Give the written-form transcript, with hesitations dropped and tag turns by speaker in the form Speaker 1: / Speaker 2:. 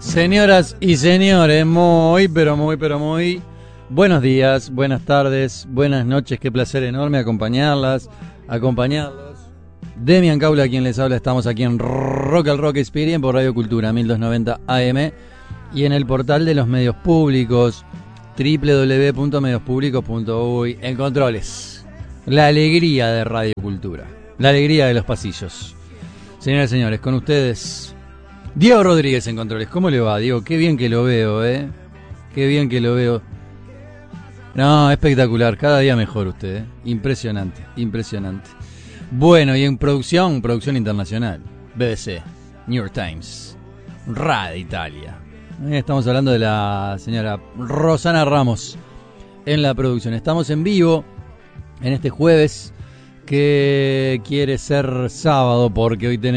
Speaker 1: Señoras y señores, muy buenos días, buenas tardes, buenas noches. Qué placer enorme acompañarlos. Demian Caula, quien les habla. Estamos aquí en Rock al Rock Experience por Radio Cultura 1290 AM y en el portal de los medios públicos www.mediospublicos.uy. En controles, la alegría de Radio Cultura, la alegría de los pasillos. Señoras y señores, con ustedes Diego Rodríguez en controles. ¿Cómo le va, Diego? Qué bien que lo veo, Qué bien que lo veo. No, espectacular, cada día mejor usted, Impresionante. Bueno, y en producción internacional, BBC, New York Times, Radio Italia. Estamos hablando de la señora Rosana Ramos en la producción. Estamos en vivo en este jueves que quiere ser sábado porque hoy tenemos